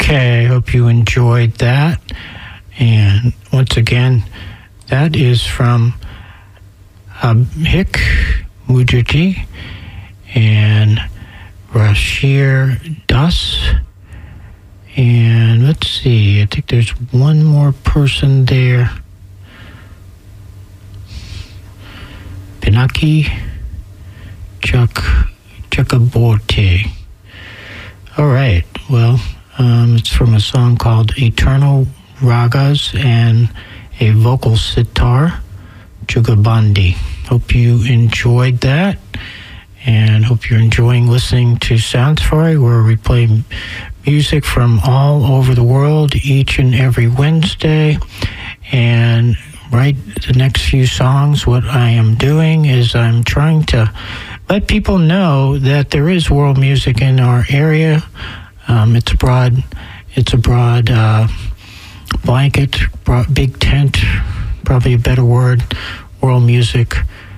Okay, hope you enjoyed that. And once again, that is from Hik Mukherjee and Rashir Das. And let's see, I think there's one more person there. Pinaki Chakraborty. All right, well, it's from a song called Eternal Ragas and a vocal sitar, Jugabandi. Hope you enjoyed that, and hope you're enjoying listening to Sound Safari, where we play music from all over the world each and every Wednesday. And right, the next few songs, what I am doing is I'm trying to let people know that there is world music in our area. It's a broad blanket, big tent, probably a better word, world music.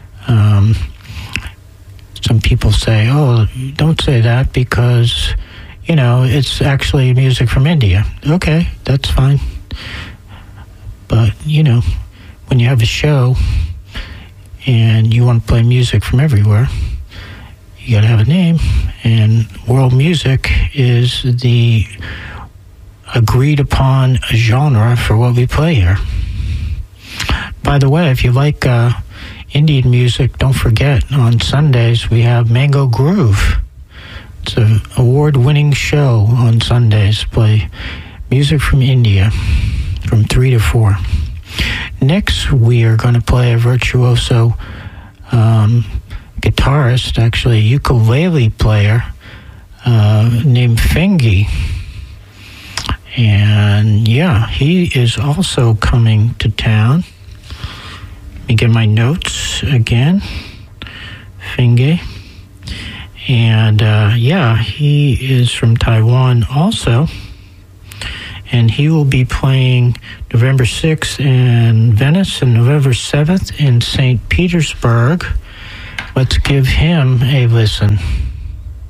Some people say, oh, don't say that because, it's actually music from India. Okay, that's fine. But, when you have a show and you want to play music from everywhere, you got to have a name. And world music is the agreed upon genre for what we play here. By the way, if you like Indian music, don't forget, on Sundays we have Mango Groove. It's an award-winning show on Sundays. Play music from India from 3 to 4. Next, we are going to play a virtuoso guitarist, actually a ukulele player, named Fengi. And yeah, he is also coming to town. Let me get my notes again. Fengi. And he is from Taiwan also. And he will be playing November 6th in Venice and November 7th in St. Petersburg. Let's give him a listen.